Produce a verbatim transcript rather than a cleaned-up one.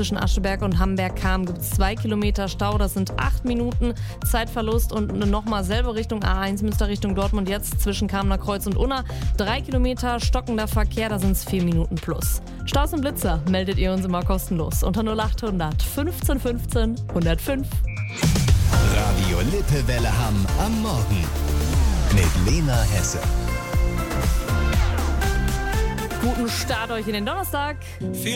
zwischen Ascheberg und Hamberg-Kamm gibt es zwei Kilometer Stau, das sind acht Minuten Zeitverlust und nochmal selbe Richtung A eins Münster Richtung Dortmund jetzt zwischen Kamener Kreuz und Unna. Drei Kilometer stockender Verkehr, da sind es vier Minuten plus. Staus und Blitzer meldet ihr uns immer kostenlos unter null acht hundert fünfzehn fünfzehn hundertfünf. Radio Lippewelle Hamm am Morgen mit Lena Hesse. Guten Start euch in den Donnerstag.